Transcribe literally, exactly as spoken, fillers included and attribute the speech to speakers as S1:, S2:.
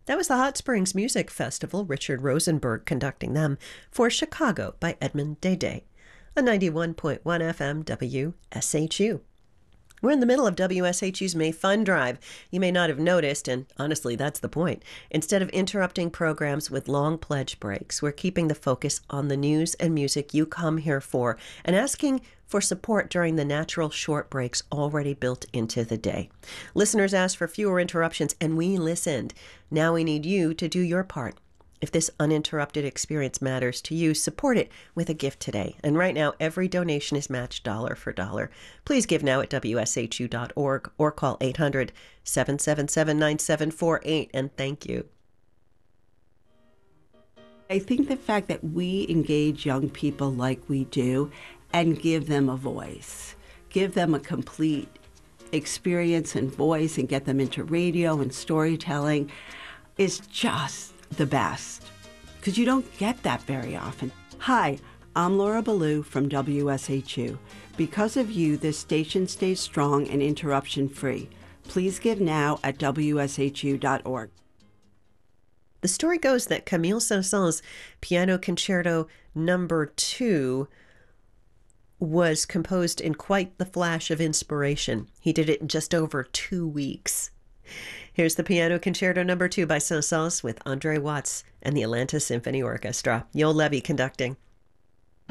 S1: That was the Hot Springs Music Festival, Richard Rosenberg conducting them, for Chicago by Edmund Dede, on ninety-one point one F M W S H U. We're in the middle of W S H U's May Fund Drive. You may not have noticed, and honestly, that's the point. Instead of interrupting programs with long pledge breaks, we're keeping the focus on the news and music you come here for and asking for support during the natural short breaks already built into the day. Listeners asked for fewer interruptions, and we listened. Now we need you to do your part. If this uninterrupted experience matters to you, support it with a gift today. And right now, every donation is matched dollar for dollar. Please give now at W S H U dot org or call eight hundred, seven seven seven, nine seven four eight, and thank you.
S2: I think the fact that we engage young people like we do and give them a voice, give them a complete experience and voice and get them into radio and storytelling is just the best, because you don't get that very often. Hi, I'm Laura Ballou from W S H U. Because of you, this station stays strong and interruption-free. Please give now at W S H U dot org.
S1: The story goes that Camille Saint-Saëns' Piano Concerto Number Two was composed in quite the flash of inspiration. He did it in just over two weeks. Here's the Piano Concerto Number Two by Saint-Saëns with Andre Watts and the Atlanta Symphony Orchestra. Yo Levy conducting.